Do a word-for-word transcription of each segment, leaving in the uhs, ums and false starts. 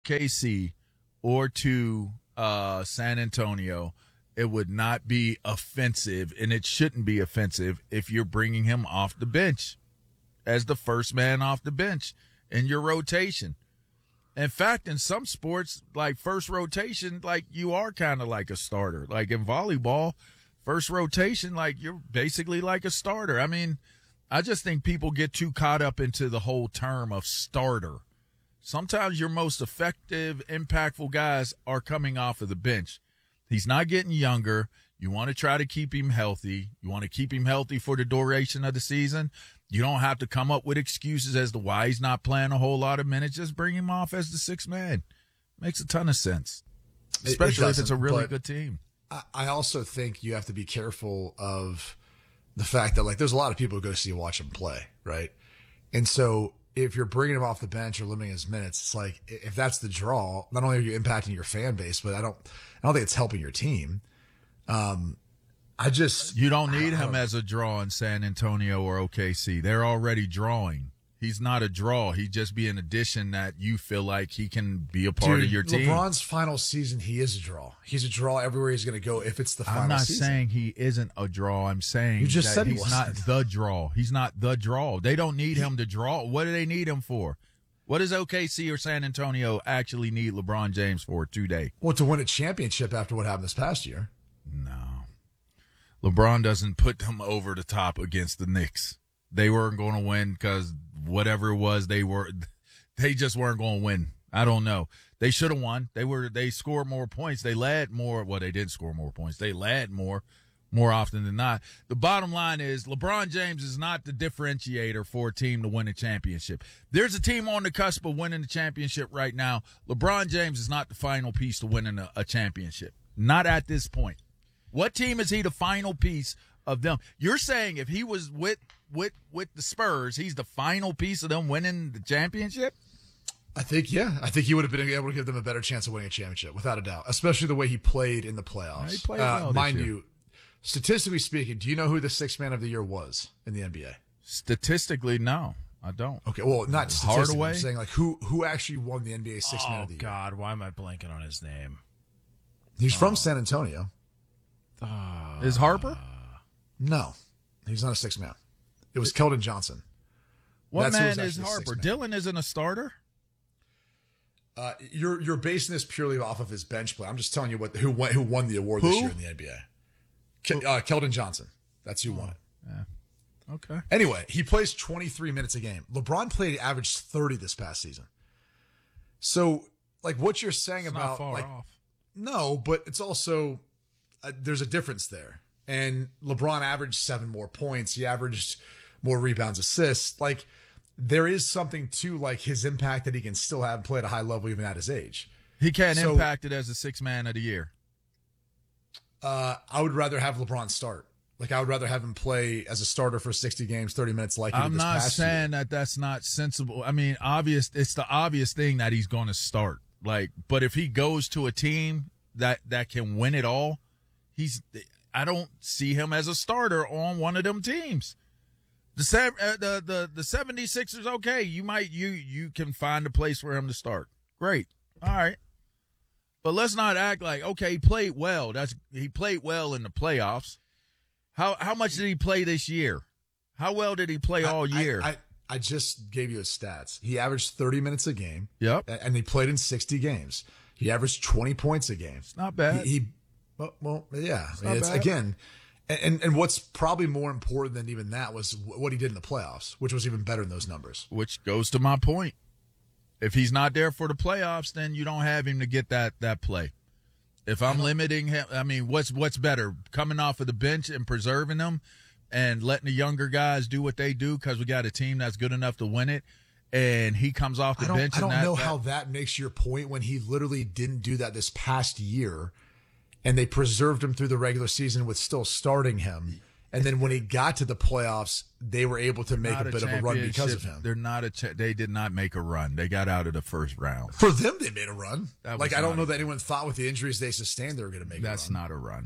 K C or to uh, San Antonio, it would not be offensive, and it shouldn't be offensive if you're bringing him off the bench as the first man off the bench in your rotation. In fact, in some sports, like first rotation, like you are kind of like a starter. Like in volleyball, first rotation, like you're basically like a starter. I mean, I just think people get too caught up into the whole term of starter. Sometimes your most effective, impactful guys are coming off of the bench. He's not getting younger. You want to try to keep him healthy. You want to keep him healthy for the duration of the season. You don't have to come up with excuses as to why he's not playing a whole lot of minutes. Just bring him off as the sixth man. Makes a ton of sense, especially if it's a really good team. I also think you have to be careful of the fact that, like, there's a lot of people who go see watch him play, right? And so if you're bringing him off the bench or limiting his minutes, it's like, if that's the draw, not only are you impacting your fan base, but I don't, I don't think it's helping your team. Um, I just, you don't need him as a draw in San Antonio or O K C. They're already drawing. He's not a draw. He'd just be an addition that you feel like he can be a part Dude, of your team. LeBron's final season, he is a draw. He's a draw everywhere he's going to go if it's the final season. I'm not season. saying he isn't a draw. I'm saying you just that said he he's wasn't. not the draw. He's not the draw. They don't need him to draw. What do they need him for? What does O K C or San Antonio actually need LeBron James for today? Well, to win a championship after what happened this past year. No. LeBron doesn't put them over the top against the Knicks. They weren't going to win because whatever it was, they were, they just weren't going to win. I don't know. They should have won. They were, they scored more points. They led more. Well, they didn't score more points. They led more, more often than not. The bottom line is LeBron James is not the differentiator for a team to win a championship. There's a team on the cusp of winning the championship right now. LeBron James is not the final piece to winning a, a championship. Not at this point. What team is he the final piece of them? You're saying if he was with, with, with the Spurs, he's the final piece of them winning the championship? I think, yeah. I think he would have been able to give them a better chance of winning a championship, without a doubt, especially the way he played in the playoffs. Yeah, he played uh, well mind this year. you, statistically speaking, do you know who the sixth man of the year was in the N B A? Statistically, no, I don't. Okay, well, not statistically. Hardaway? I'm saying, like, who who actually won the N B A sixth oh, man of the year? God, why am I blanking on his name? He's oh. from San Antonio. Uh, Is Harper? No, he's not a sixth man. It was Keldon Johnson. What That's who was man is actually the Harper? sixth man. Dylan isn't a starter? Uh, you're you're basing this purely off of his bench play. I'm just telling you what who won, who won the award this Who? year in the N B A. Ke- uh, Keldon Johnson. That's who won it. Yeah. Okay. Anyway, he plays twenty-three minutes a game. LeBron played averaged thirty this past season. So, like, what you're saying It's about not far like, off. no, but it's also uh, there's a difference there. And LeBron averaged seven more points. He averaged more rebounds, assists. Like, there is something to, like, his impact that he can still have and play at a high level even at his age. He can't So- impact it as a six man of the year. Uh, I would rather have LeBron start. Like, I would rather have him play as a starter for sixty games, thirty minutes like he did I'm this not past saying year. that that's not sensible. I mean, obvious. It's the obvious thing that he's going to start. Like, but if he goes to a team that that can win it all, he's. I don't see him as a starter on one of them teams. The sev- uh, the the the 76ers, okay, you might you you can find a place for him to start. Great, all right, but let's not act like okay, he played well. That's he played well in the playoffs. How how much did he play this year? How well did he play all I- year? I, I, I just gave you his stats. He averaged thirty minutes a game. Yep. a- And he played in sixty games. He averaged twenty points a game. It's not bad. He, he well, well, yeah. It's I mean, not it's, bad. again, and, and what's probably more important than even that was what he did in the playoffs, which was even better than those numbers. Which goes to my point. If he's not there for the playoffs, then you don't have him to get that that play. If I'm limiting him, I mean, what's what's better, coming off of the bench and preserving them and letting the younger guys do what they do because we got a team that's good enough to win it, and he comes off the I don't, bench. I don't and that, know that, how that makes your point when he literally didn't do that this past year, and they preserved him through the regular season with still starting him. And then when he got to the playoffs, they were able to make not a bit of a run because of championship. him. They're not a. Cha- they did not make a run. They got out of the first round. For them, they made a run. That Like, was I don't not know a- that anyone thought with the injuries they sustained they were going to make That's a run. not a run.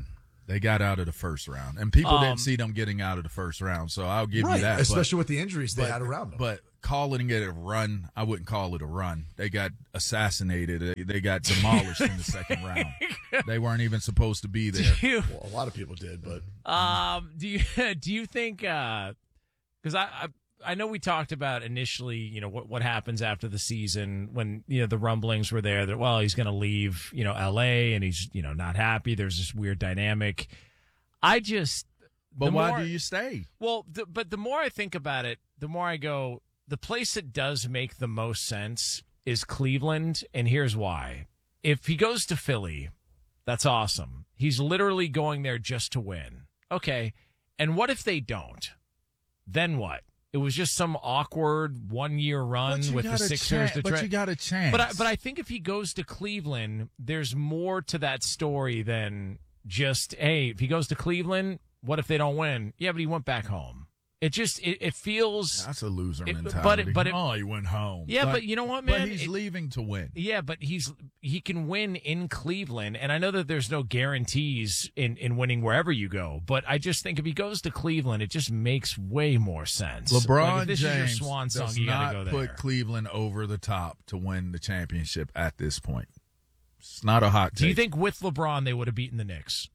They got out of the first round, and people Um, didn't see them getting out of the first round. So I'll give Right, you that. especially but, with the injuries they but, had around them. But calling it a run, I wouldn't call it a run. They got assassinated. They, they got demolished in the second round. They weren't even supposed to be there. You- Well, a lot of people did, but Um, do you do you think? Because I, I I know we talked about initially, you know, what what happens after the season when you know the rumblings were there that well he's going to leave, you know, L A and he's you know not happy. There's this weird dynamic. I just, But the why more- do you stay? Well, the, but the more I think about it, the more I go, the place that does make the most sense is Cleveland, and here's why. If he goes to Philly, that's awesome. He's literally going there just to win. Okay. And what if they don't? Then what? It was just some awkward one-year run But you with the got a Sixers. chan- to but try- you got a chance. but I, but I think if he goes to Cleveland, there's more to that story than just, hey, if he goes to Cleveland, what if they don't win? Yeah, but he went back home. It just it, it feels That's a loser It- mentality. but it- but it- oh, he went home. yeah, but you know what, man? But he's It- leaving to win. yeah, but he's he can win in Cleveland, and I know that there's no guarantees in, in winning wherever you go. But I just think if he goes to Cleveland, it just makes way more sense. LeBron like if this James is your swan song, does you not gotta go put there. Cleveland over the top to win the championship at this point. It's not a hot take. Do you think with LeBron they would have beaten the Knicks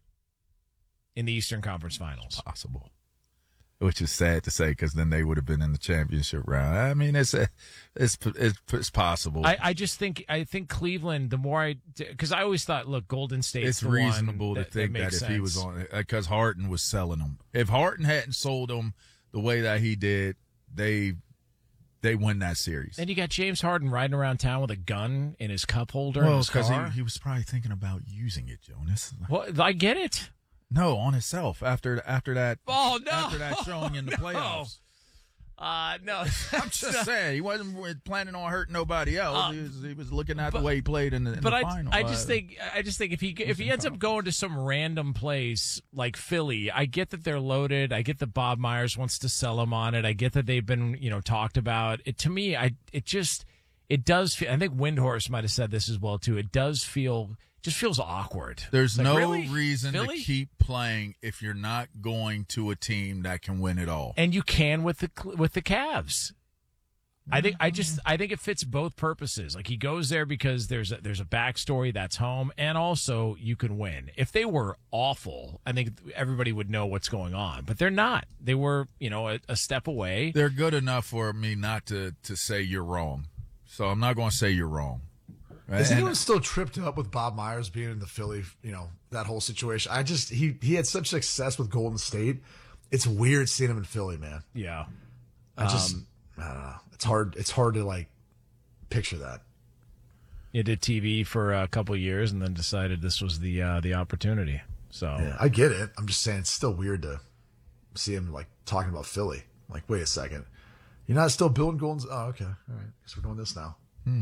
in the Eastern Conference Finals? Possible? Which is sad to say because then they would have been in the championship round. I mean, it's a, it's it's, it's possible. I, I just think I think Cleveland. The more I, because I always thought, look, Golden State. it's reasonable to think that, makes if he was sense. on it, because Harden was selling them. If Harden hadn't sold them the way that he did, they they win that series. And you got James Harden riding around town with a gun in his cup holder in Well, his because car. he, he was probably thinking about using it, Jonas. Well, I get it. No, on himself after after that. Oh no! After that showing in the No. playoffs. Uh, no. I'm just saying he wasn't planning on hurting nobody else. Uh, he, was, he was looking at but- the way he played in the, in But the I, final. I just Uh, think, I just think if he if he ends up going to some random place like Philly, I get that they're loaded. I get that Bob Myers wants to sell them on it. I get that they've been, you know, talked about. It to me, I it just it does feel. I think Windhorst might have said this as well too. It does feel just feels awkward. There's Like, no really? reason Philly? to keep playing if you're not going to a team that can win it all. And you can with the with the Cavs. I think I just I think it fits both purposes. Like he goes there because there's a, there's a backstory that's home, and also you can win. If they were awful, I think everybody would know what's going on. But they're not. They were, you know, a, a step away. They're good enough for me not to, to say you're wrong. So I'm not going to say you're wrong. is And- anyone still tripped up with Bob Myers being in the Philly? You know, that whole situation. I just he he had such success with Golden State. It's weird seeing him in Philly, man. Yeah. I just I don't know. It's hard. It's hard to like picture that. You did T V for a couple of years, and then decided this was the uh, the opportunity. So Yeah, I get it. I'm just saying it's still weird to see him like talking about Philly. Like, wait a second, you're not still building Golden? Oh, okay, all right. Guess we're doing this now.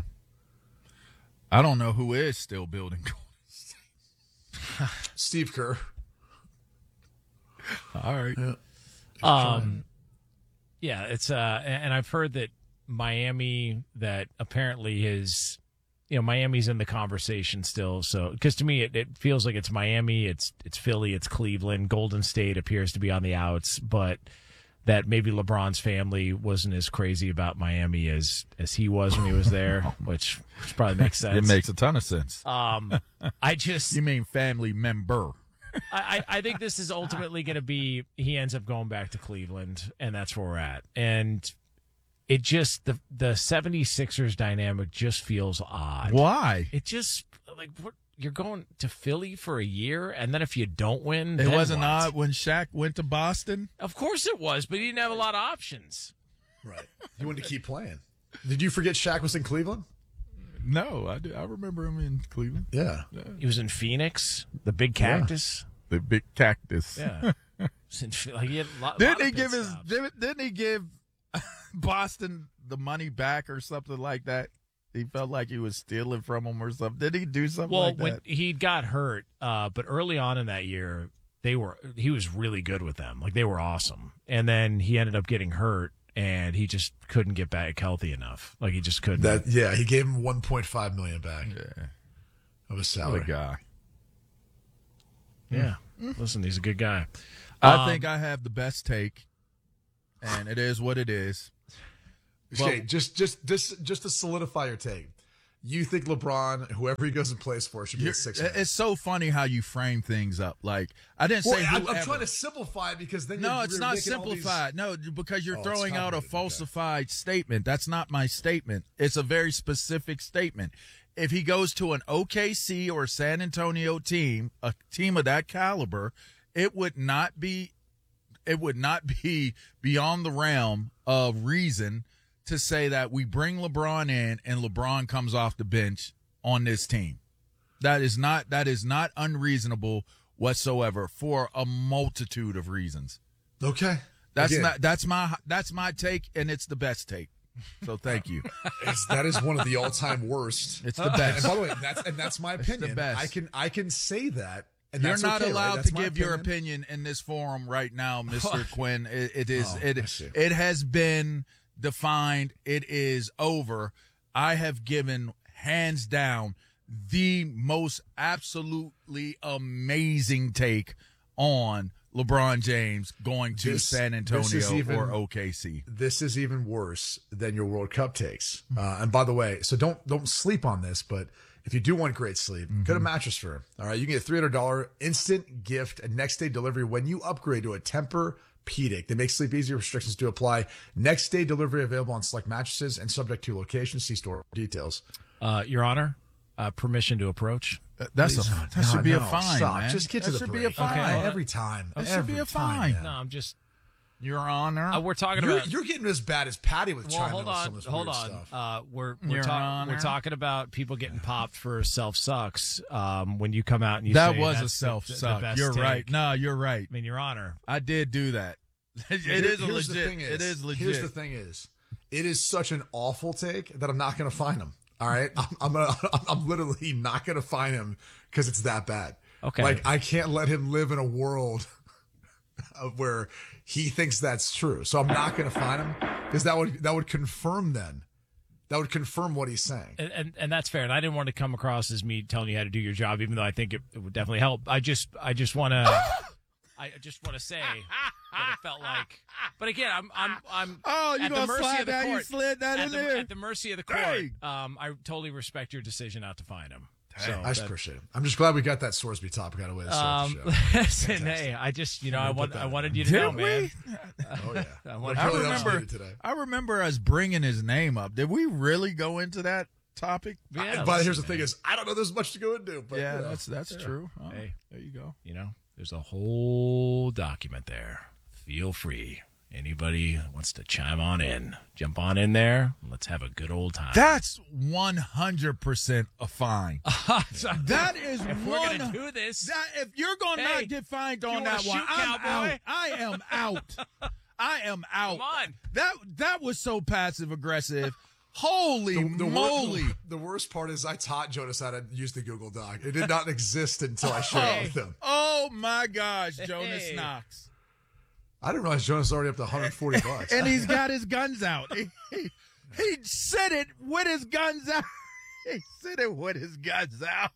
I don't know who is still building. Steve Kerr. All right. Um, yeah, it's uh, and I've heard that Miami, that apparently his, you know, Miami's in the conversation still. So, because to me, it, it feels like it's Miami, it's it's Philly, it's Cleveland, Golden State appears to be on the outs, but that maybe LeBron's family wasn't as crazy about Miami as as he was when he was there, which, which probably makes sense. It makes a ton of sense. Um, I just You mean family member? I, I think this is ultimately going to be he ends up going back to Cleveland, and that's where we're at. And it just the the 76ers dynamic just feels odd. Why? It just like what, you're going to Philly for a year, and then if you don't win, It then wasn't what? odd when Shaq went to Boston. Of course it was, but he didn't have a lot of options. Right. He wanted to keep playing. Did you forget Shaq was in Cleveland? No, I do. I remember him in Cleveland. Yeah. He was in Phoenix, the big cactus. The big cactus. Yeah, He was in Ph- like he had a lot, Didn't lot of he pit give his? stops. Didn't didn't he give Boston the money back or something like that? He felt like he was stealing from him or something. Did he do something Well, like when that? he got hurt, uh, but early on in that year, they were he was really good with them. Like they were awesome. And then he ended up getting hurt, and he just couldn't get back healthy enough. Like he just couldn't. That yeah, he gave him one point five million back Yeah, of his what salary. a guy. yeah. Listen, he's a good guy. I Um, think I have the best take, and it is what it is. Okay, But- just just just just to solidify your take, you think LeBron, whoever he goes and plays for, should be You're- a six man? it's so funny how you frame things up. Like I didn't Well, say I'm, I'm whoever. trying to simplify it because then No, you're, it's you're not making all these- simplified. No, because you're Oh, it's throwing out a complicated. Okay. falsified statement. That's not my statement. It's a very specific statement. If he goes to an O K C or San Antonio team, a team of that caliber, it would not be it would not be beyond the realm of reason to say that we bring LeBron in and LeBron comes off the bench on this team. That is not that is not unreasonable whatsoever for a multitude of reasons. Okay, That's Again, not that's my that's my take, and it's the best take. So thank you. it's, that is one of the all time worst. It's the And best. by the way, that's and that's my the opinion. best. I can I can say that. And You're that's not okay, right? allowed That's to my give your opinion in this forum right now, Mister Quinn. It, it is Oh, I it see. it has been defined. It is over. I have given hands down the most absolutely amazing take on LeBron James going to This- San this is Antonio even- or O K C. This is even worse than your World Cup takes. Uh, and by the way, so don't don't sleep on this, but if you do want great sleep, go to Mattress Firm. All right, you can get three hundred dollars instant gift and next day delivery when you upgrade to a Tempur-Pedic. They make sleep easier. Restrictions do apply. Next day delivery available on select mattresses and subject to location. See store details. Uh, Your Honor, uh, permission to approach. That's a that should be a No, fine. stop. Man. Just get to that the should break. be a fine. Okay. every time. That should be Every a time, fine. man. No, I'm just. Your Honor. Uh, we're talking You're, about. you're getting as bad as Patty with Well, China hold with some on, of this hold weird on. stuff. Uh, we're we're, Your talk- Honor. we're talking about people getting popped for self sucks. Um, when you come out and you that say was that's a the- self the, the suck. best You're take. right. No, you're right. I mean, Your Honor. I did do that. It Here- is a here's the legit. thing It is legit. Here's the thing is, it is such an awful take that I'm not going to find him. All right, I'm I'm, gonna, I'm literally not going to find him because it's that bad. Okay. Like I can't let him live in a world of where he thinks that's true. So I'm not going to find him because that would that would confirm then. That would confirm what he's saying. And, and and that's fair. And I didn't want to come across as me telling you how to do your job, even though I think it, it would definitely help. I just I just want to I just want to say that it felt like. But again, I'm I'm I'm Oh, you at the gonna mercy slide of the that? You court. slid that at in the, there? at the mercy of the court. Dang. Um, I totally respect your decision not to find him. So I just that- appreciate it. I'm just glad we got that Sorsby topic out of the way. To start Um, the show. listen, hey, I just you know I gonna want put that I in wanted there. you to Did know, we? man. Oh yeah. I wanted I you Really to know. remember. updated today. I remember us bringing his name up. Did we really go into that topic? Yeah, but here's the listen, thing: man. is I don't know. There's much to go into. But yeah, you know. that's that's true. Oh, Hey. there you go. You know, there's a whole document there. Feel free. Anybody that wants to chime on in, jump on in there. Let's have a good old time. That's one hundred percent a fine. That is if we're one. gonna do this, That, if you're gonna Hey, not get fined you on wanna that one, shoot, I'm cowboy? out. I am out. I am out. come on. That that was so passive aggressive. Holy The, the, wor- moly! the, the worst part is I taught Jonas how to use the Google Doc. It did not exist until I shared it with him. Oh my gosh, Jonas Hey. Knox. I didn't realize Jonas is already up to one hundred forty bucks. And he's got his guns out. He, he, he said it with his guns out. He said it with his guns out.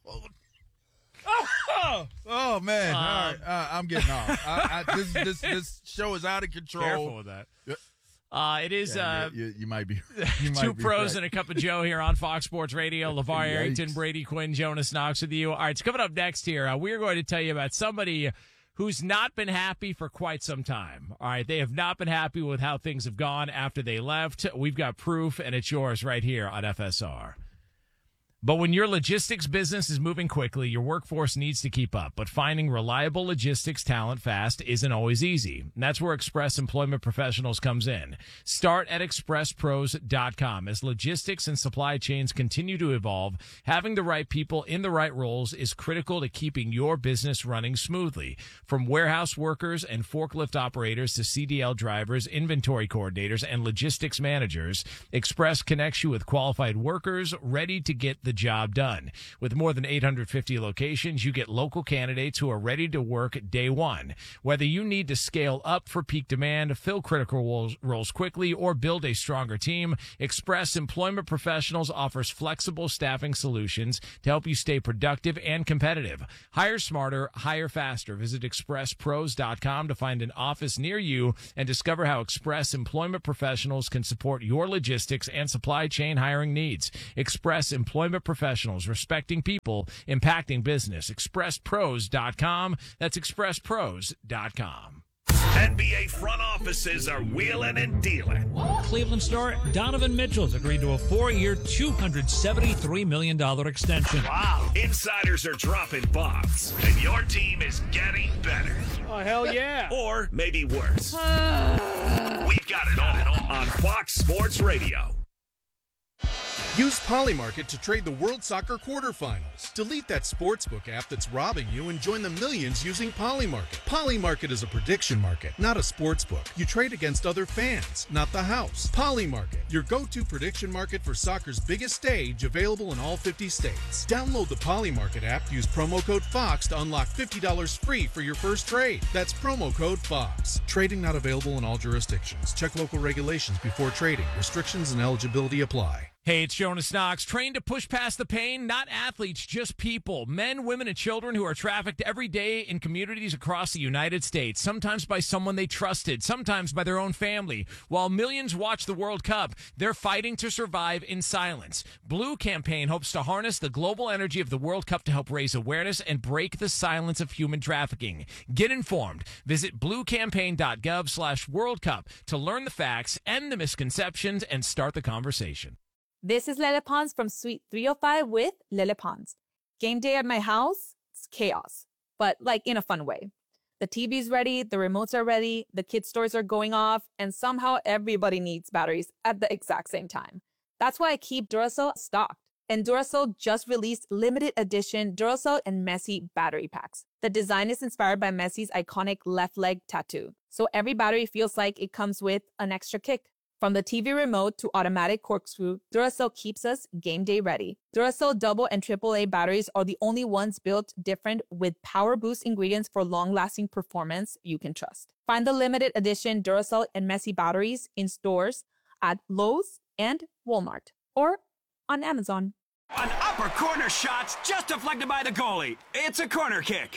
Oh, oh man! Um, All right, uh, I'm getting off. I, I, this this this show is out of control. Careful with that. Uh, it is Yeah, uh, you, you, you might be. You might two be pros right. and a cup of Joe here on Fox Sports Radio. LeVar Yikes. Arrington, Brady Quinn, Jonas Knox with you. All right, so coming up next here, uh, we're going to tell you about somebody who's not been happy for quite some time. All right, they have not been happy with how things have gone after they left. We've got proof, and it's yours right here on F S R. But when your logistics business is moving quickly, your workforce needs to keep up. But finding reliable logistics talent fast isn't always easy. And that's where Express Employment Professionals comes in. Start at express pros dot com. As logistics and supply chains continue to evolve, having the right people in the right roles is critical to keeping your business running smoothly. From warehouse workers and forklift operators to C D L drivers, inventory coordinators, and logistics managers, Express connects you with qualified workers ready to get the the job done. With more than eight hundred fifty locations, you get local candidates who are ready to work day one. Whether you need to scale up for peak demand, fill critical roles, roles quickly, or build a stronger team, Express Employment Professionals offers flexible staffing solutions to help you stay productive and competitive. Hire smarter, hire faster. Visit express pros dot com to find an office near you and discover how Express Employment Professionals can support your logistics and supply chain hiring needs. Express Employment Professionals, respecting people, impacting business. express pros dot com. That's express pros dot com. N B A front offices are wheeling and dealing. Cleveland star Donovan Mitchell's agreed to a four-year, two hundred seventy-three million dollars extension. Wow. Insiders are dropping bombs, and your team is getting better. Oh, hell yeah. Or maybe worse. We've got it all on Fox Sports Radio. Use Polymarket to trade the World Soccer quarterfinals. Delete that sportsbook app that's robbing you and join the millions using Polymarket. Polymarket is a prediction market, not a sportsbook. You trade against other fans, not the house. Polymarket, your go-to prediction market for soccer's biggest stage, available in all fifty states. Download the Polymarket app, use promo code FOX to unlock fifty dollars free for your first trade. That's promo code FOX. Trading not available in all jurisdictions. Check local regulations before trading. Restrictions and eligibility apply. Hey, it's Jonas Knox. Trained to push past the pain, not athletes, just people. Men, women, and children who are trafficked every day in communities across the United States, sometimes by someone they trusted, sometimes by their own family. While millions watch the World Cup, they're fighting to survive in silence. Blue Campaign hopes to harness the global energy of the World Cup to help raise awareness and break the silence of human trafficking. Get informed. Visit bluecampaign.gov slash World Cup to learn the facts, end the misconceptions, and start the conversation. This is Lele Pons from Suite three oh five with Lele Pons. Game day at my house, it's chaos, but like in a fun way. The T V's ready, the remotes are ready, the kids' stores are going off, and somehow everybody needs batteries at the exact same time. That's why I keep Duracell stocked. And Duracell just released limited edition Duracell and Messi battery packs. The design is inspired by Messi's iconic left leg tattoo, so every battery feels like it comes with an extra kick. From the T V remote to automatic corkscrew, Duracell keeps us game day ready. Duracell double and triple A batteries are the only ones built different with power boost ingredients for long-lasting performance you can trust. Find the limited edition Duracell and Messi batteries in stores at Lowe's and Walmart or on Amazon. An upper corner shot's just deflected by the goalie. It's a corner kick.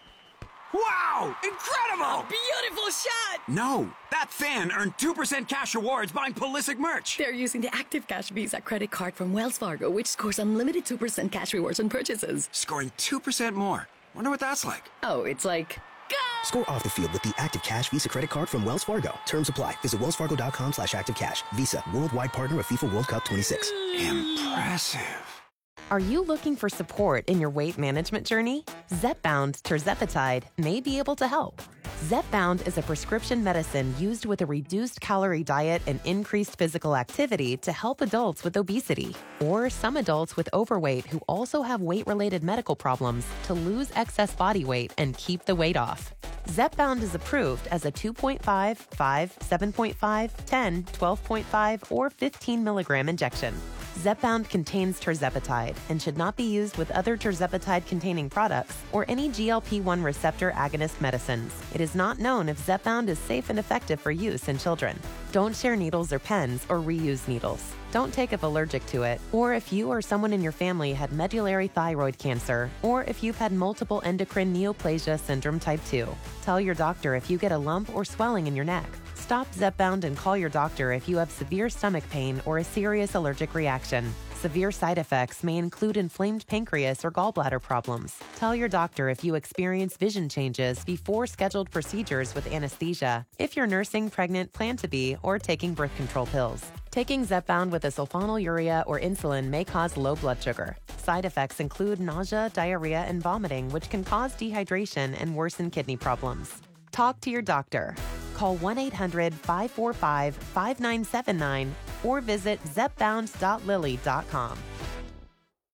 Wow! Incredible! Beautiful shot! No, that fan earned two percent cash rewards buying Pulisic merch. They're using the Active Cash Visa credit card from Wells Fargo, which scores unlimited two percent cash rewards on purchases. Scoring two percent more. Wonder what that's like. Oh, it's like... Go! Score off the field with the Active Cash Visa credit card from Wells Fargo. Terms apply. Visit wellsfargo.com slash activecash. Visa, worldwide partner of FIFA World Cup twenty-six. Impressive. Are you looking for support in your weight management journey? Zepbound tirzepatide may be able to help. Zepbound is a prescription medicine used with a reduced calorie diet and increased physical activity to help adults with obesity or some adults with overweight who also have weight-related medical problems to lose excess body weight and keep the weight off. Zepbound is approved as a two point five, five, seven point five, ten, twelve point five, or fifteen milligram injection. Zepbound contains tirzepatide and should not be used with other tirzepatide-containing products or any G L P one receptor agonist medicines. It is not known if Zepbound is safe and effective for use in children. Don't share needles or pens or reuse needles. Don't take if allergic to it, or if you or someone in your family had medullary thyroid cancer, or if you've had multiple endocrine neoplasia syndrome type two. Tell your doctor if you get a lump or swelling in your neck. Stop Zepbound and call your doctor if you have severe stomach pain or a serious allergic reaction. Severe side effects may include inflamed pancreas or gallbladder problems. Tell your doctor if you experience vision changes before scheduled procedures with anesthesia, if you're nursing, pregnant, plan to be, or taking birth control pills. Taking Zepbound with a sulfonylurea or insulin may cause low blood sugar. Side effects include nausea, diarrhea, and vomiting, which can cause dehydration and worsen kidney problems. Talk to your doctor. Call one eight hundred, five four five, five nine seven nine or visit zepbound dot lilly dot com.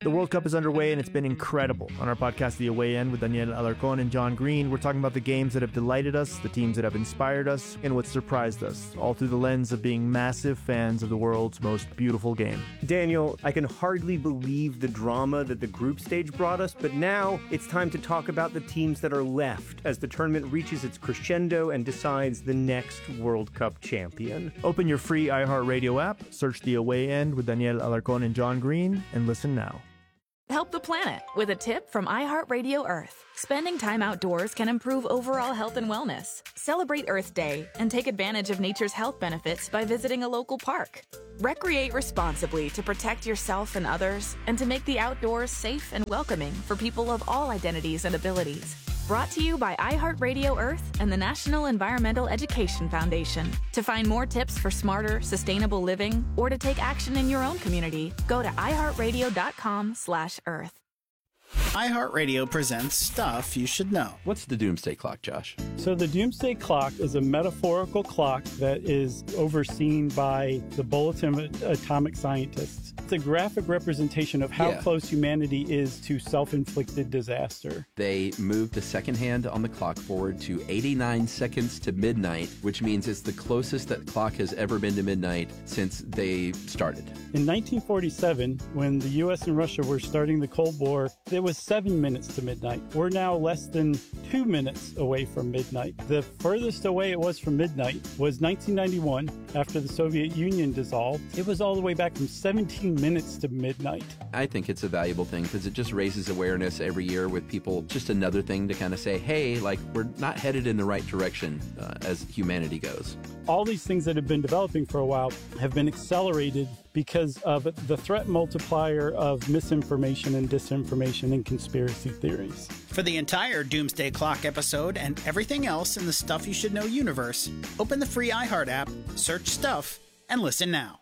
The World Cup is underway, and it's been incredible. On our podcast, The Away End, with Daniel Alarcón and John Green, we're talking about the games that have delighted us, the teams that have inspired us, and what surprised us, all through the lens of being massive fans of the world's most beautiful game. Daniel, I can hardly believe the drama that the group stage brought us, but now it's time to talk about the teams that are left as the tournament reaches its crescendo and decides the next World Cup champion. Open your free iHeartRadio app, search The Away End with Daniel Alarcón and John Green, and listen now. Help the planet with a tip from iHeartRadio Earth. Spending time outdoors can improve overall health and wellness. Celebrate Earth Day and take advantage of nature's health benefits by visiting a local park. Recreate responsibly to protect yourself and others, and to make the outdoors safe and welcoming for people of all identities and abilities. Brought to you by iHeartRadio Earth and the National Environmental Education Foundation. To find more tips for smarter, sustainable living, or to take action in your own community, go to iHeartRadio.com slash Earth. iHeartRadio presents Stuff You Should Know. What's the Doomsday Clock, Josh? So the Doomsday Clock is a metaphorical clock that is overseen by the Bulletin of Atomic Scientists. It's a graphic representation of how Yeah. close humanity is to self-inflicted disaster. They moved the second hand on the clock forward to eighty-nine seconds to midnight, which means it's the closest that clock has ever been to midnight since they started. In nineteen forty-seven, when the U S and Russia were starting the Cold War, it was seven minutes to midnight. We're now less than two minutes away from midnight. The furthest away it was from midnight was nineteen ninety-one, after the Soviet Union dissolved. It was all the way back from seventeen minutes to midnight. I think it's a valuable thing because it just raises awareness every year with people. Just another thing to kind of say, hey, like, we're not headed in the right direction uh, as humanity goes. All these things that have been developing for a while have been accelerated because of the threat multiplier of misinformation and disinformation and conspiracy theories. For the entire Doomsday Clock episode and everything else in the Stuff You Should Know universe, open the free iHeart app, search Stuff, and listen now.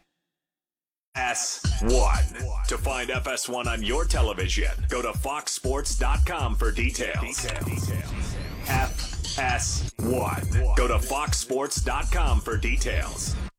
S one. To find F S one on your television, go to fox sports dot com for details. F S one. Go to fox sports dot com for details.